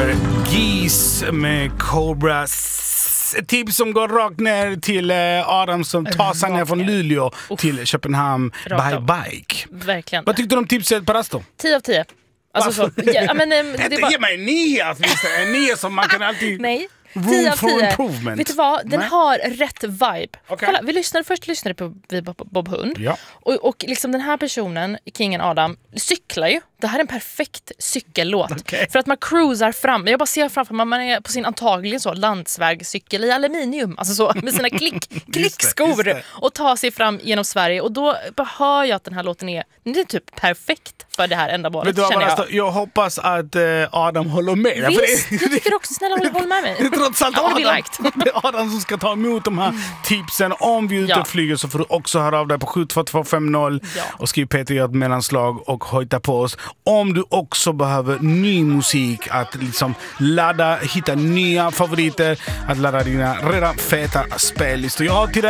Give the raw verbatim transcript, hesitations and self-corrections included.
hörde Geese med Cobra. Ett tips som går rakt ner till Adam som tar sig ner från Luleå Uff. till Köpenhamn by bike. Verkligen. Vad tyckte du om tipset på Rasto? tio av tio. Alltså så, ja, men, det det bara... Ge mig en nio, en nio som man kan alltid... Nej. Room for improvement. Vet du vad? Den Nej. har rätt vibe. Okay. Kolla, vi lyssnade först lyssnade på vi Bob Hund. Ja. Och, och liksom den här personen, kingen Adam, cyklar ju. Det här är en perfekt cykellåt. Okay. För att man cruisar fram. Jag bara ser framför mig, man är på sin antagligen så landsvägscykel i aluminium. Alltså så, med sina klick, klickskor. Just det, just det. Och tar sig fram genom Sverige. Och då hör jag att den här låten är, det är typ perfekt för det här ändamålet. Vet du vad, jag. jag hoppas att uh, Adam håller med. Visst, jag tycker också snälla håll, håll med mig. Det är trots allt Adam, det är Adam som ska ta emot de här tipsen. Om vi är ute ja. och flyger så får du också höra av dig på sju två två fem noll ja. och skriv Peter gör ett mellanslag och hojta på oss. Om du också behöver ny musik att liksom ladda, hitta nya favoriter, att ladda dina redan feta spellistor. Jag har till